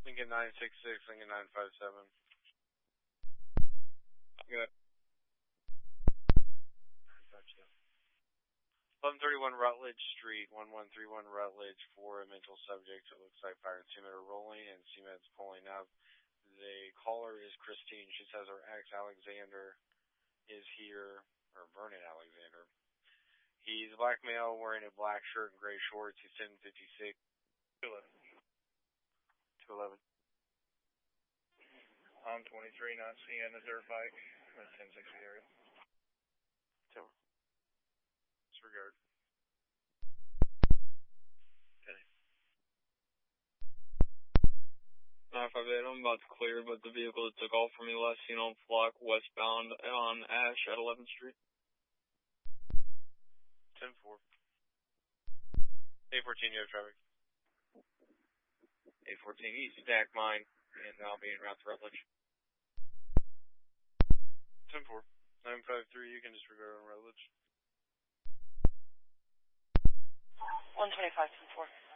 Lincoln 966, Lincoln 957. Good. Gotcha. 1131 Rutledge Street, 1131 Rutledge, 4 mental subjects. It looks like fire and CMED are rolling and CMED's pulling up. The caller is Christine. She says her ex Alexander is here, or Vernon Alexander. He's a black male wearing a black shirt and gray shorts. He's 1056. 211. 211. I'm 23, not seeing a dirt bike in the 1060 area. Disregard. Okay. 958, I'm about to clear, but the vehicle that took off from me last seen on Flock westbound on Ash at 11th Street. 10-4. 814, you have traffic. 814 East, stack mine, and I'll be en route to Rutledge. 10-4. 953, you can disregard on Rutledge. 125, 10-4.